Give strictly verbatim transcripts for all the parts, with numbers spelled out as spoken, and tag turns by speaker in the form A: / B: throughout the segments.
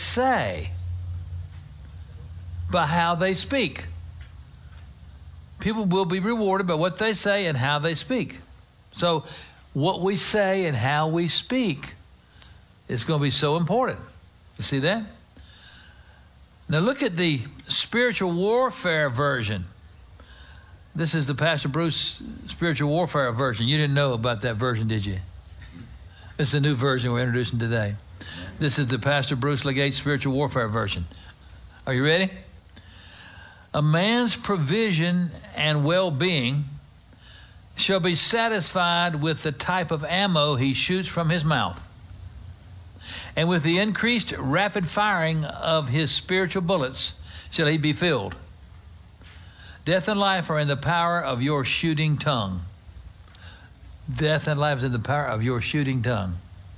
A: say, by how they speak. People will be rewarded by what they say and how they speak. So what we say and how we speak is going to be so important. You see that? Now look at the spiritual warfare version. This is the Pastor Bruce spiritual warfare version. You didn't know about that version, did you? This is a new version we're introducing today. This is the Pastor Bruce Legate spiritual warfare version. Are you ready? A man's provision and well-being shall be satisfied with the type of ammo he shoots from his mouth, and with the increased rapid firing of his spiritual bullets shall he be filled. Death and life are in the power of your shooting tongue. Death and life is in the power of your shooting tongue.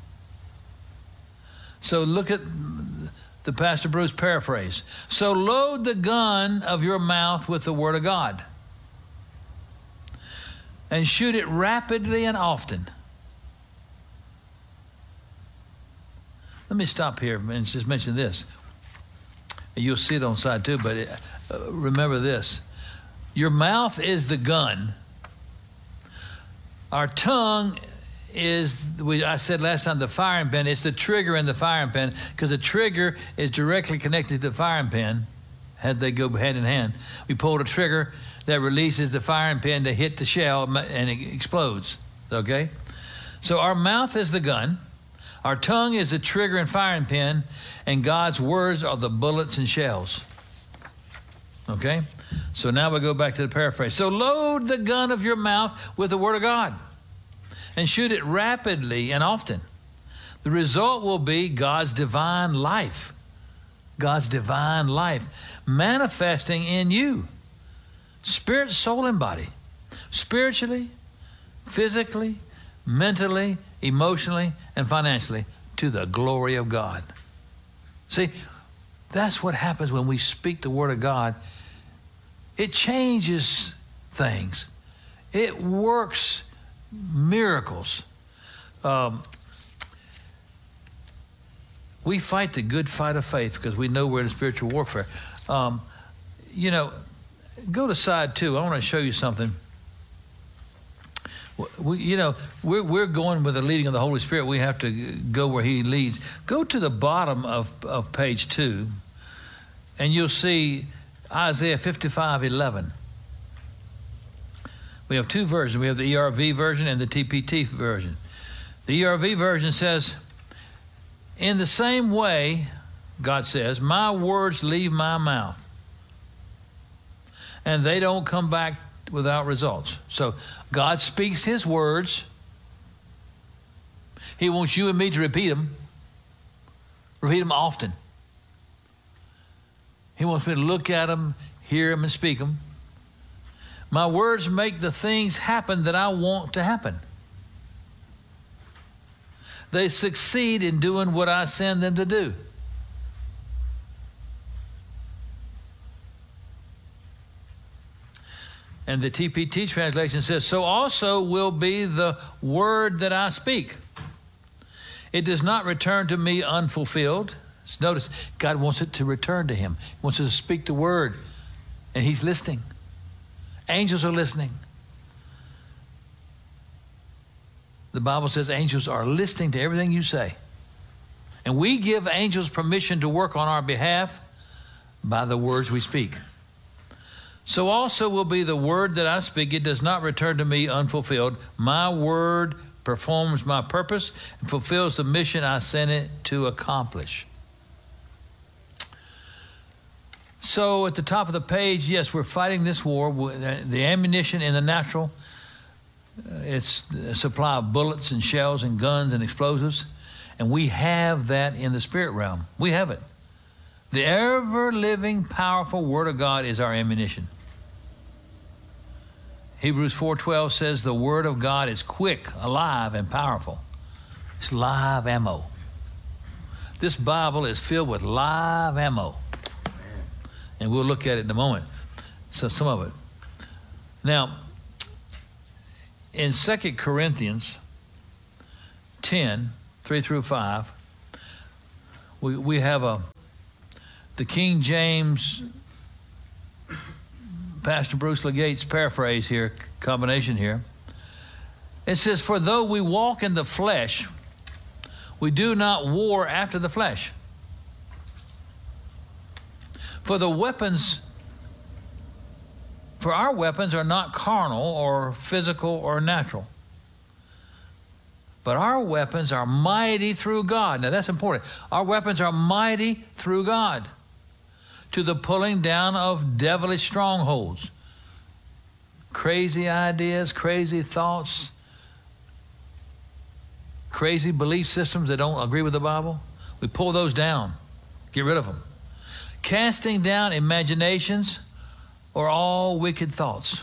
A: So look at the Pastor Bruce paraphrase. So load the gun of your mouth with the Word of God and shoot it rapidly and often. Let me stop here and just mention this. You'll see it on side two, but it, uh, remember this. Your mouth is the gun. Our tongue is, we, I said last time, the firing pin. It's the trigger in the firing pin, because the trigger is directly connected to the firing pin. Had they go hand in hand. We pull the trigger that releases the firing pin to hit the shell, and it explodes. Okay? So our mouth is the gun. Our tongue is the trigger and firing pin, and God's words are the bullets and shells. Okay? So now we go back to the paraphrase. So load the gun of your mouth with the Word of God and shoot it rapidly and often. The result will be God's divine life. God's divine life manifesting in you. Spirit, soul, and body. Spiritually, physically, mentally, emotionally, and financially, to the glory of God. See, that's what happens when we speak the Word of God. It changes things. It works miracles. Um, we fight the good fight of faith because we know we're in spiritual warfare. Um, you know, go to side two. I want to show you something. We, you know, we're, we're going with the leading of the Holy Spirit. We have to go where He leads. Go to the bottom of, of page two, and you'll see Isaiah fifty-five eleven. We have two versions. We have the E R V version and the T P T version. The E R V version says, in the same way, God says, my words leave my mouth, and they don't come back without results. So God speaks His words. He wants you and me to repeat them. Repeat them often. He wants me to look at them, hear them, and speak them. My words make the things happen that I want to happen. They succeed in doing what I send them to do. And the T P T translation says, so also will be the word that I speak. It does not return to me unfulfilled. Notice, God wants it to return to Him. He wants us to speak the word, and He's listening. Angels are listening. The Bible says angels are listening to everything you say. And we give angels permission to work on our behalf by the words we speak. So also will be the word that I speak. It does not return to me unfulfilled. My word performs my purpose and fulfills the mission I sent it to accomplish. So at the top of the page, yes, we're fighting this war. The ammunition in the natural, it's a supply of bullets and shells and guns and explosives. And we have that in the spirit realm. We have it. The ever-living, powerful Word of God is our ammunition. Hebrews four twelve says the Word of God is quick, alive, and powerful. It's live ammo. This Bible is filled with live ammo. And we'll look at it in a moment. So some of it. Now, in Second Corinthians ten, three through five, we, we have a the King James, Pastor Bruce Legate's paraphrase here, combination here. It says, for though we walk in the flesh, we do not war after the flesh. For the weapons, for our weapons are not carnal or physical or natural, but our weapons are mighty through God. Now that's important. Our weapons are mighty through God to the pulling down of devilish strongholds. Crazy ideas, crazy thoughts, crazy belief systems that don't agree with the Bible. We pull those down, get rid of them. Casting down imaginations or all wicked thoughts,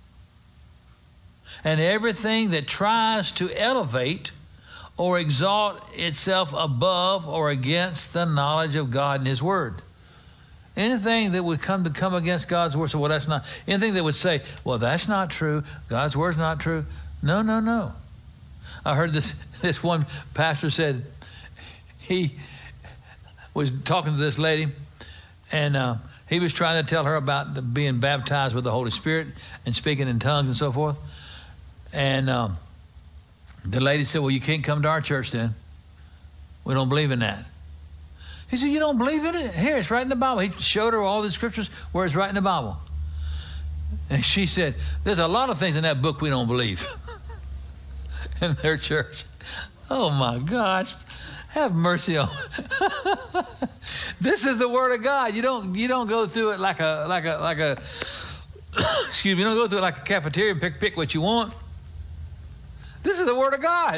A: and everything that tries to elevate or exalt itself above or against the knowledge of God and His Word. Anything that would come to come against God's Word, so well, that's not, anything that would say, well, that's not true, God's Word's not true. No, no, no. I heard this, this one pastor said, he was talking to this lady, and uh, he was trying to tell her about the, being baptized with the Holy Spirit and speaking in tongues and so forth. And um, the lady said, well, you can't come to our church then. We don't believe in that. He said, you don't believe in it? Here, it's right in the Bible. He showed her all the scriptures where it's right in the Bible. And she said, there's a lot of things in that book we don't believe in their church. Oh, my gosh. Have mercy on. This is the Word of God. You don't you don't go through it like a like a like a excuse me, you don't go through it like a cafeteria and pick pick what you want. This is the Word of God.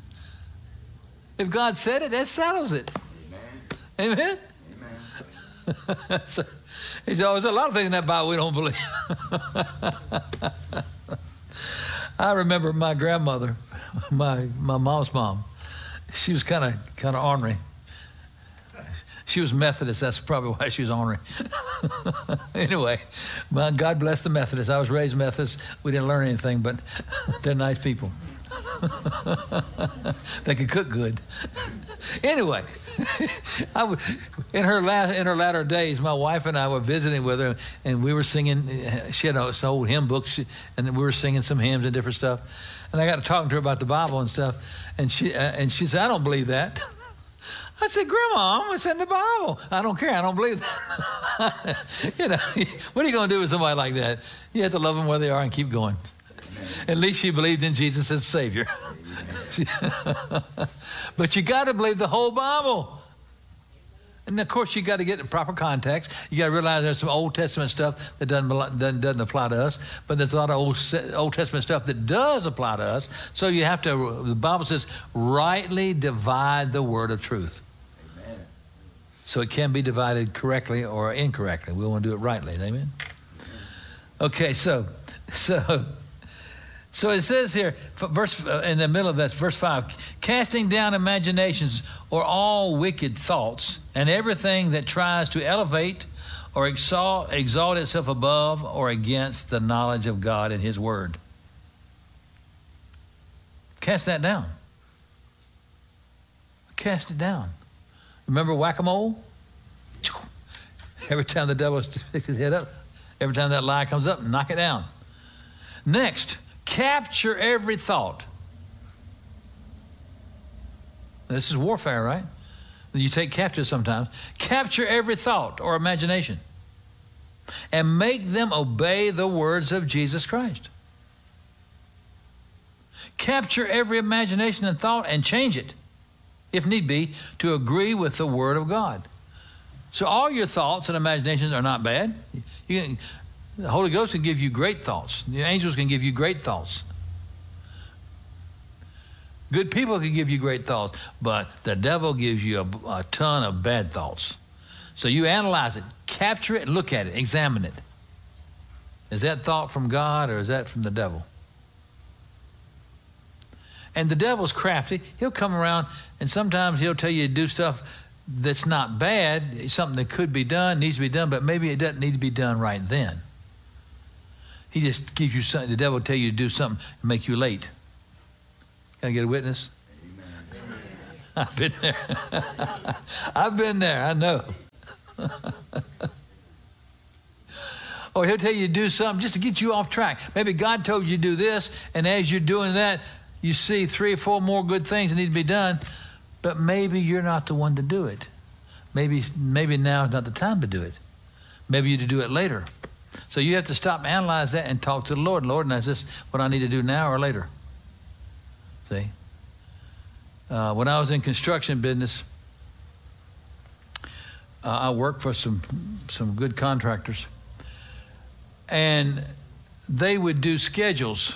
A: If God said it, that settles it. Amen. Amen. Amen. So, he said, oh, there's a lot of things in that Bible we don't believe. I remember my grandmother, my my mom's mom. She was kind of kind of ornery. She was Methodist. That's probably why she was ornery. Anyway, well, God bless the Methodists. I was raised Methodist. We didn't learn anything, but they're nice people. They can cook good. Anyway, I would, in her last, in her latter days, my wife and I were visiting with her, and we were singing. She had an old hymn book, she, and we were singing some hymns and different stuff. And I got to talking to her about the Bible and stuff, and she uh, and she said, "I don't believe that." I said, "Grandma, it's in the Bible. I don't care. I don't believe that." You know, what are you going to do with somebody like that? You have to love them where they are and keep going. At least she believed in Jesus as Savior. But you got to believe the whole Bible. And of course, you got to get the proper context. You got to realize there's some Old Testament stuff that doesn't, doesn't doesn't apply to us, but there's a lot of Old Old Testament stuff that does apply to us. So you have to. The Bible says, rightly divide the word of truth. Amen. So it can be divided correctly or incorrectly. We want to do it rightly. Amen. Amen. Okay, so so. So it says here, verse uh, in the middle of that, verse five, casting down imaginations or all wicked thoughts and everything that tries to elevate or exalt, exalt itself above or against the knowledge of God and His Word. Cast that down. Cast it down. Remember whack-a-mole? Every time the devil sticks his head up, every time that lie comes up, knock it down. Next, capture every thought. This is warfare, right? You take captive sometimes. Capture every thought or imagination and make them obey the words of Jesus Christ. Capture every imagination and thought and change it, if need be, to agree with the Word of God. So all your thoughts and imaginations are not bad. You can, the Holy Ghost can give you great thoughts. The angels can give you great thoughts. Good people can give you great thoughts, but the devil gives you a, a ton of bad thoughts. So you analyze it, capture it, look at it, examine it. Is that thought from God or is that from the devil? And the devil's crafty. He'll come around and sometimes he'll tell you to do stuff that's not bad, something that could be done, needs to be done, but maybe it doesn't need to be done right then. He just gives you something. The devil will tell you to do something and make you late. Can I get a witness? Amen. I've been there. I've been there. I know. Or he'll tell you to do something just to get you off track. Maybe God told you to do this, and as you're doing that, you see three or four more good things that need to be done, but maybe you're not the one to do it. Maybe, maybe now is not the time to do it. Maybe you to do it later. So you have to stop and analyze that and talk to the Lord. Lord, now is this what I need to do now or later? See? Uh, when I was in construction business, uh, I worked for some some good contractors. And they would do schedules,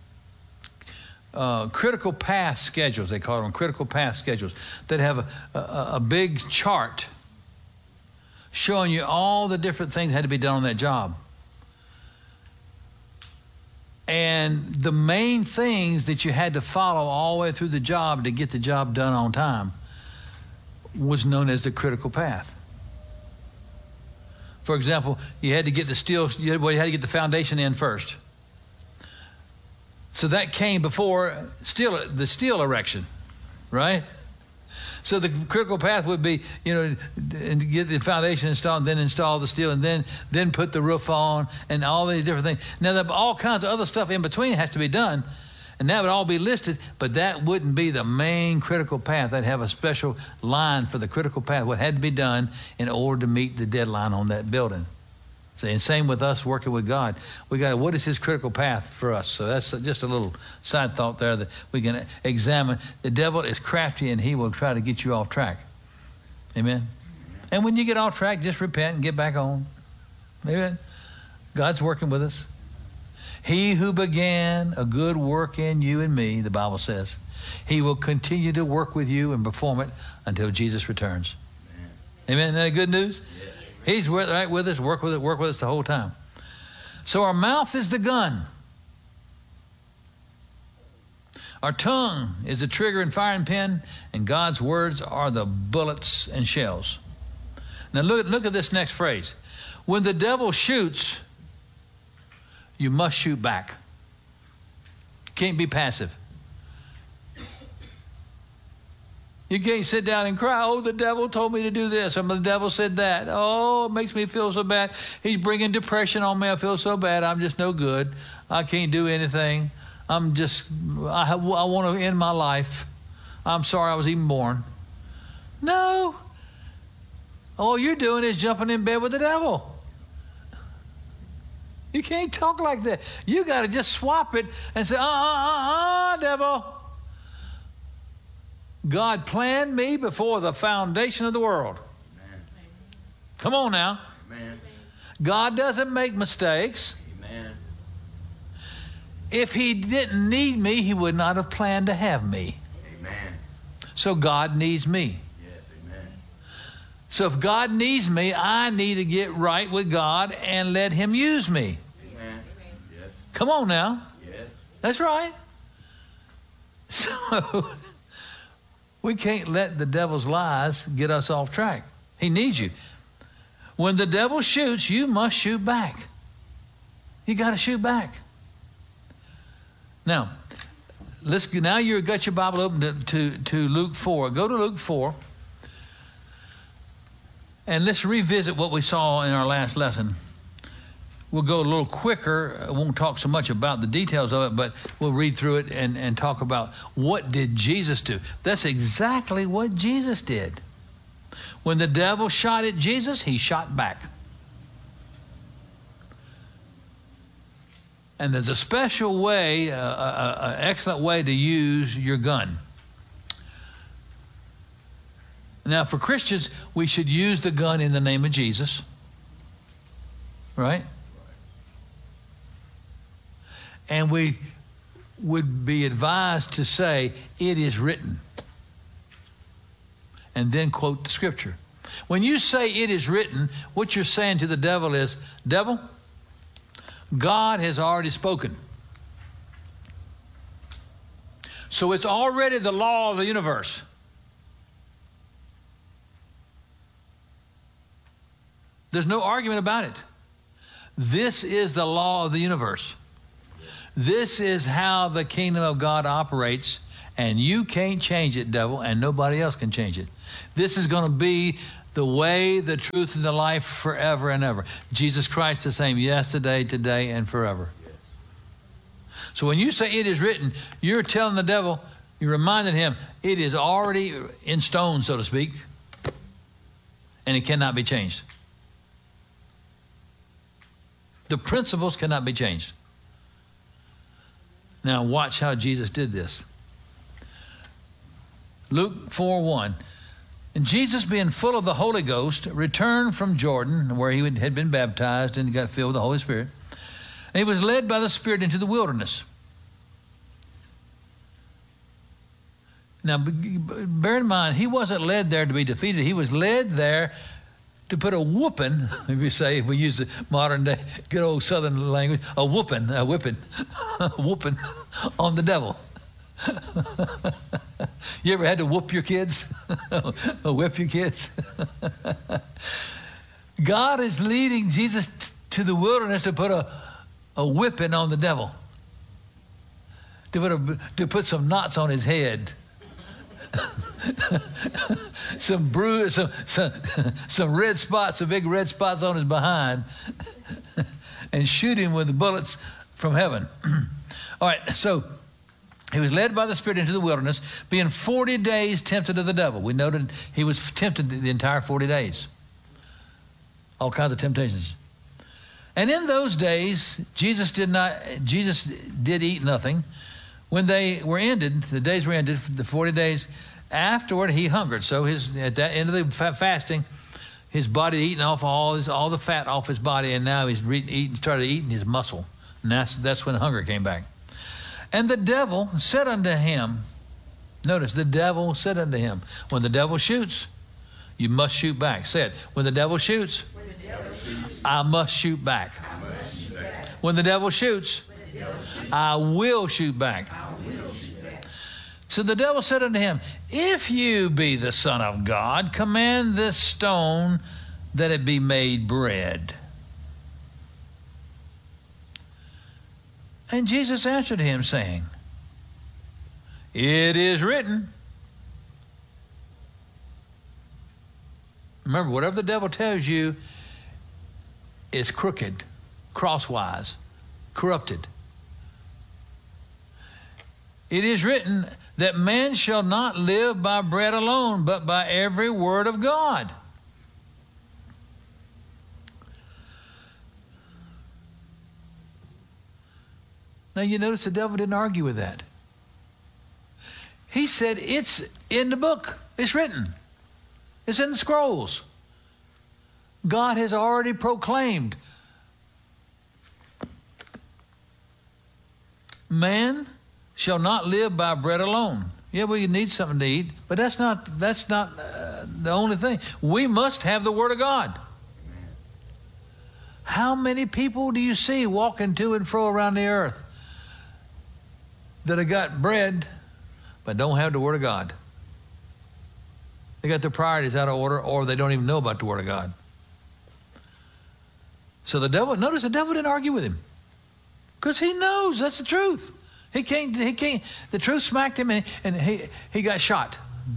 A: uh, critical path schedules, they call them critical path schedules, that have a, a, a big chart showing you all the different things that had to be done on that job. And the main things that you had to follow all the way through the job to get the job done on time was known as the critical path. For example, you had to get the steel, you had, well, you had to get the foundation in first. So that came before steel, the steel erection, right? So the critical path would be, you know, and get the foundation installed, and then install the steel, and then then put the roof on, and all these different things. Now, there, all kinds of other stuff in between has to be done, and that would all be listed, but that wouldn't be the main critical path. They'd have a special line for the critical path, what had to be done in order to meet the deadline on that building. See, and same with us working with God. We got to, what is his critical path for us? So that's just a little side thought there that we can examine. The devil is crafty, and he will try to get you off track. Amen? And when you get off track, just repent and get back on. Amen? God's working with us. He who began a good work in you and me, the Bible says, he will continue to work with you and perform it until Jesus returns. Amen? Amen? Isn't that good news? Yes. He's right with us, work with it, work with us the whole time. So our mouth is the gun. Our tongue is the trigger and firing pin, and God's words are the bullets and shells. Now look, look at this next phrase. When the devil shoots, you must shoot back. Can't be passive. You can't sit down and cry, oh, the devil told me to do this, or the devil said that. Oh, it makes me feel so bad. He's bringing depression on me. I feel so bad. I'm just no good. I can't do anything. I'm just, I, I want to end my life. I'm sorry I was even born. No. All you're doing is jumping in bed with the devil. You can't talk like that. You got to just swap it and say, uh, uh, uh, uh, devil. God planned me before the foundation of the world. Amen. Come on now. Amen. God doesn't make mistakes. Amen. If he didn't need me, he would not have planned to have me. Amen. So God needs me. Yes, amen. So if God needs me, I need to get right with God and let him use me. Amen. Yes. Come on now. Yes. That's right. So we can't let the devil's lies get us off track. He needs you. When the devil shoots, you must shoot back. You got to shoot back. Now, let's. Now you've got your Bible open to, to, to Luke four. Go to Luke four, and let's revisit what we saw in our last lesson. We'll go a little quicker. I won't talk so much about the details of it, but we'll read through it and, and talk about what did Jesus do. That's exactly what Jesus did. When the devil shot at Jesus, he shot back. And there's a special way, an excellent way to use your gun. Now, for Christians, we should use the gun in the name of Jesus. Right? And we would be advised to say, it is written. And then quote the scripture. When you say it is written, what you're saying to the devil is, devil, God has already spoken. So it's already the law of the universe. There's no argument about it. This is the law of the universe. This is how the kingdom of God operates, and you can't change it, devil, and nobody else can change it. This is going to be The way, the truth, and the life forever and ever. Jesus Christ the same yesterday, today, and forever. Yes. So when you say it is written, you're telling the devil, you're reminding him, it is already in stone, so to speak, and it cannot be changed. The principles cannot be changed. Now watch how Jesus did this. Luke four one. And Jesus, being full of the Holy Ghost, returned from Jordan, where he had been baptized and got filled with the Holy Spirit. And he was led by the Spirit into the wilderness. Now, bear in mind, he wasn't led there to be defeated. He was led there to put a whooping, if you say, if we use the modern day, good old southern language, a whooping, a whipping, a whooping on the devil. You ever had to whoop your kids? Or whip your kids? God is leading Jesus t- to the wilderness to put a, a whipping on the devil. To put, a, to put some knots on his head. some bruise, some, some, some red spots, some big red spots on his behind. And shoot him with the bullets from heaven. All right, so he was led by the Spirit into the wilderness, being forty days tempted of the devil. We noted he was tempted the entire forty days. All kinds of temptations. And in those days, Jesus did not, Jesus did eat nothing. When they were ended, the days were ended, the forty days, afterward he hungered. So his at that end of the fasting, his body eating off all his, all the fat off his body, and now he's re- eating, started eating his muscle. And that's, that's when hunger came back. And the devil said unto him, notice, the devil said unto him, when the devil shoots, you must shoot back. Say it. When the devil shoots, when the devil shoots I must shoot back. I must shoot back. When the devil shoots, when the devil shoots I will shoot back. I will shoot back. So the devil said unto him, if you be the Son of God, command this stone that it be made bread. And Jesus answered him, saying, it is written. Remember, whatever the devil tells you is crooked, crosswise, corrupted. It is written that man shall not live by bread alone, but by every word of God. Now you notice the devil didn't argue with that. He said, it's in the book. It's written. It's in the scrolls. God has already proclaimed. Man shall not live by bread alone. Yeah, well, you need something to eat, but that's not, that's not uh, the only thing. We must have the Word of God. How many people do you see walking to and fro around the earth that have got bread but don't have the Word of God? They got their priorities out of order, or they don't even know about the Word of God. So the devil, notice the devil didn't argue with him, because he knows that's the truth. He can't, he can't, the truth smacked him, and, and he, he got shot.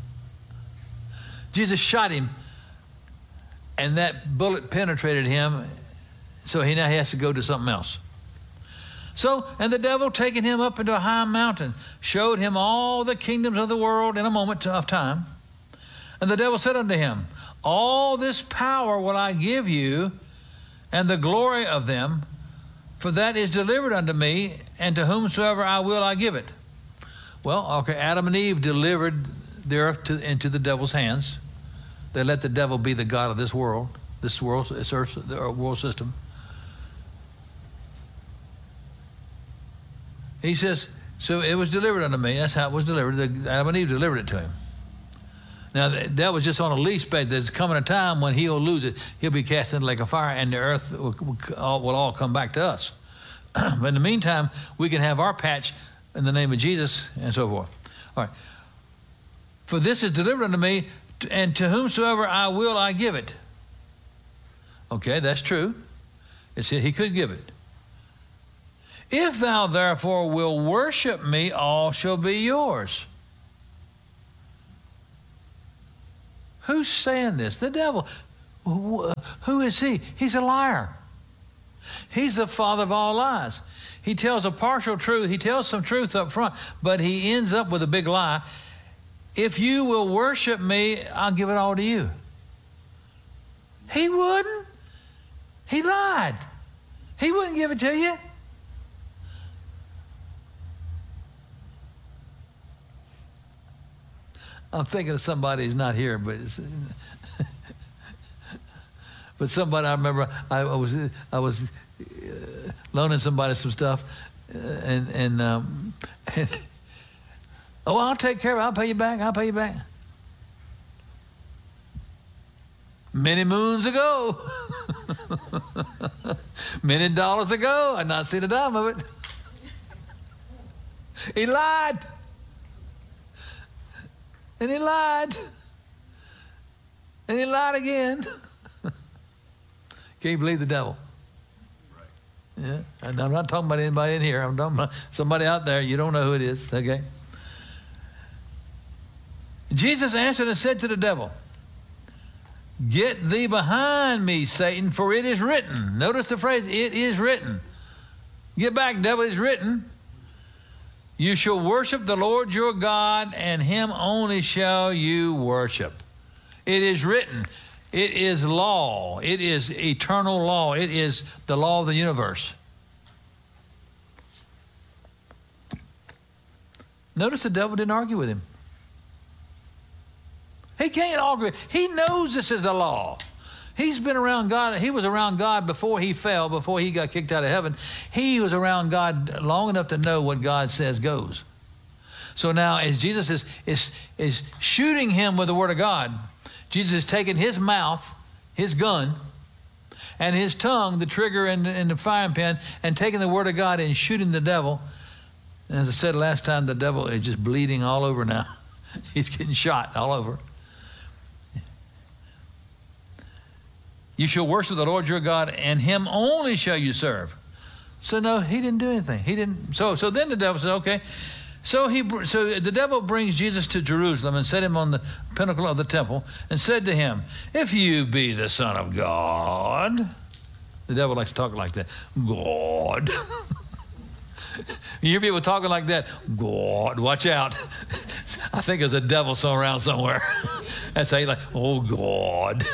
A: Jesus shot him, and that bullet penetrated him, so he now he has to go to something else. So, and the devil, taking him up into a high mountain, showed him all the kingdoms of the world in a moment of time. And the devil said unto him, all this power will I give you, and the glory of them, for that is delivered unto me, and to whomsoever I will I give it. Well, okay, Adam and Eve delivered the earth to, into the devil's hands. They let the devil be the god of this world, this world, this earth, the world system. He says, so it was delivered unto me. That's how it was delivered. Adam and Eve delivered it to him. Now, that was just on a lease bed. There's coming a time when he'll lose it. He'll be cast into the lake of fire, and the earth will, will, all, will all come back to us. But in the meantime, we can have our patch in the name of Jesus and so forth. All right. For this is delivered unto me, and to whomsoever I will, I give it. Okay, that's true. It's, he could give it. If thou therefore will worship me, all shall be yours. Who's saying this? The devil. Who is he? He's a liar. He's the father of all lies. He tells a partial truth. He tells some truth up front, but he ends up with a big lie. If you will worship me, I'll give it all to you. He wouldn't. He lied. He wouldn't give it to you. I'm thinking of somebody who's not here, but it's, but somebody I remember I, I was I was uh, loaning somebody some stuff, uh, and and, um, and oh, I'll take care of it. I'll pay you back. I'll pay you back. Many moons ago, many dollars ago, I'd not seen a dime of it. He lied. And he lied. And he lied again. Can you believe the devil? Yeah. And I'm not talking about anybody in here. I'm talking about somebody out there. You don't know who it is. Okay. Jesus answered and said to the devil, "Get thee behind me, Satan, for it is written." Notice the phrase, it is written. Get back, devil, it's written. "You shall worship the Lord your God, and him only shall you worship." It is written. It is law. It is eternal law. It is the law of the universe. Notice the devil didn't argue with him. He can't argue. He knows this is the law. He's been around God. He was around God before he fell, before he got kicked out of heaven. He was around God long enough to know what God says goes. So now as Jesus is, is, is shooting him with the word of God, Jesus is taking his mouth, his gun, and his tongue, the trigger and, and the firing pin, and taking the word of God and shooting the devil. And as I said last time, the devil is just bleeding all over now. He's getting shot all over. "You shall worship the Lord your God, and him only shall you serve." So no, he didn't do anything. He didn't. So so then the devil said, okay. So he so the devil brings Jesus to Jerusalem and set him on the pinnacle of the temple and said to him, "If you be the Son of God." The devil likes to talk like that. God. You hear people talking like that? God, watch out. I think there's a devil somewhere around somewhere. That's how you like, oh God.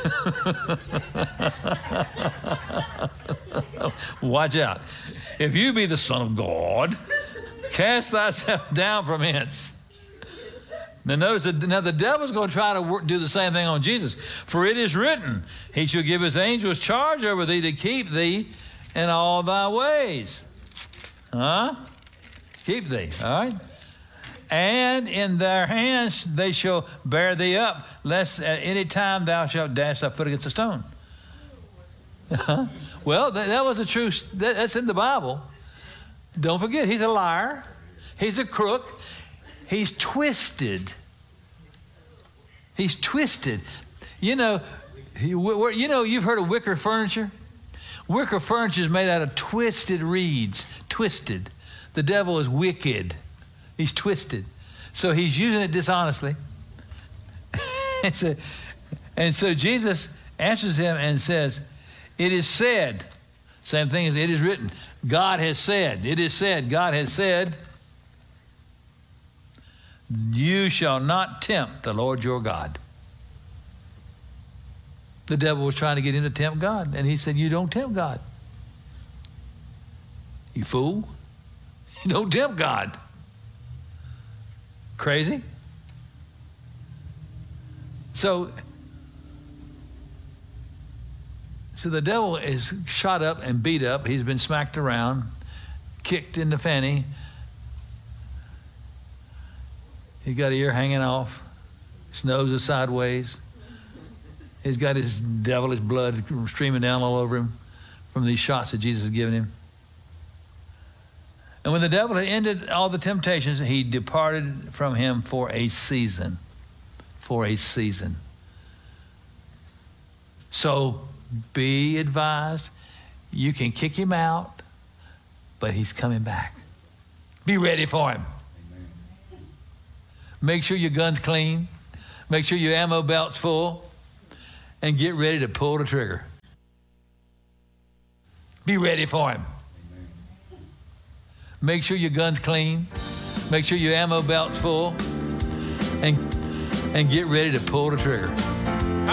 A: Watch out. "If you be the Son of God, cast thyself down from hence." Now notice that now the devil's going to try to work, do the same thing on Jesus. "For it is written, he shall give his angels charge over thee to keep thee in all thy ways." Huh? Keep thee, all right? "And in their hands they shall bear thee up, lest at any time thou shalt dash thy foot against a stone." Uh-huh. Well, that, that was a true, that, that's in the Bible. Don't forget, he's a liar. He's a crook. He's twisted. He's twisted. You know, you know, you've heard of wicker furniture? Wicker furniture is made out of twisted reeds. Twisted. The devil is wicked. He's twisted. So he's using it dishonestly. and, so, and so Jesus answers him and says, "It is said." Same thing as it is written. God has said. It is said. God has said, "You shall not tempt the Lord your God." The devil was trying to get him to tempt God. And he said, "You don't tempt God. You fool. You don't tempt God." Crazy? So, so the devil is shot up and beat up. He's been smacked around, kicked in the fanny. He's got an ear hanging off. His nose is sideways. He's got his devilish blood streaming down all over him from these shots that Jesus has given him. And when the devil had ended all the temptations, he departed from him for a season. For a season. So be advised, you can kick him out, but he's coming back. Be ready for him. Amen. Make sure your gun's clean. Make sure your ammo belt's full and get ready to pull the trigger. Be ready for him. Make sure your gun's clean. Make sure your ammo belt's full and, and get ready to pull the trigger.